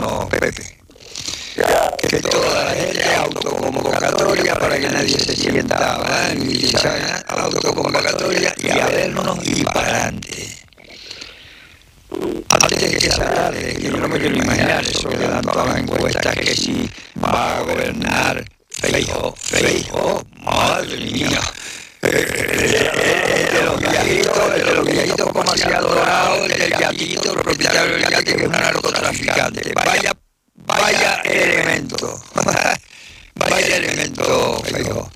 no, Pepe. Que toda la gente autoconvocatoria para que nadie se sienta mal, y autoconvocatoria y a vernos y para adelante. Antes de que se tarde, que yo no me quiero imaginar eso, que dan todas las encuestas que si va a gobernar Feijóo, madre mía. El de los viejitos comercial dorado, el del yatito, el propietario del yate, que es un narcotraficante. Vaya elemento, Feijóo.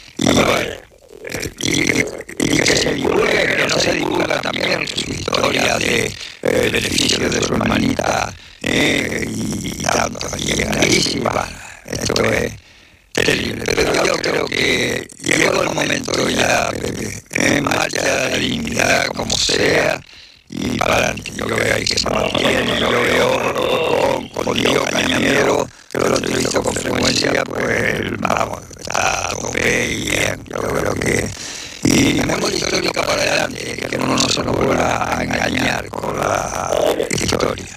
Y que se divulgue, que no se divulga también su historia de beneficio de su hermanita y tanto, y es gravísima. Esto es terrible, pero yo creo que llegó el momento ya, Pepe, marcha la dignidad como sea y para adelante. Yo creo que hay que se mantiene, yo veo con Diego Cañamero, que lo entrevisto con frecuencia, pues vamos, está a tope y bien, yo creo que... Y memoria histórica para adelante, que no se nos vuelva a engañar con la historia.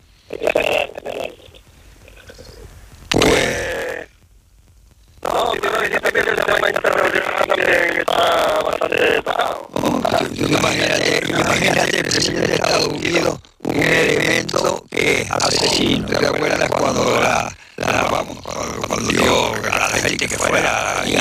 Pues... No, si no dijiste que el tema internacional también está bastante parado. Imagínate el presidente de Estados Unidos, un elemento que es asesino. ¿Te acuerdas cuando cuando dio a la gente que fuera ahí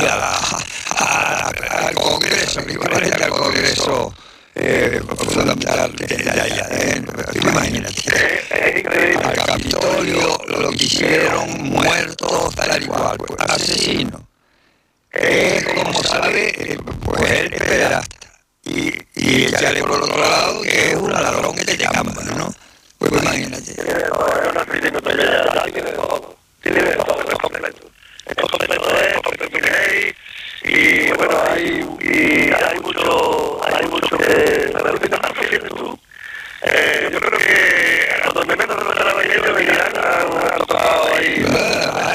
al Congreso, al Congreso fundamental de allá adentro? Imagínate, al Capitolio lo quisieron muerto tal y cual, pues, asesino. Como sabe, pues él es pederasta. Y echarle por el otro lado que es un ladrón que te llama, ¿no? Pues imagínate. Tiene de todo, es completo. Es completo, y bueno, hay mucho que... La verdad que tú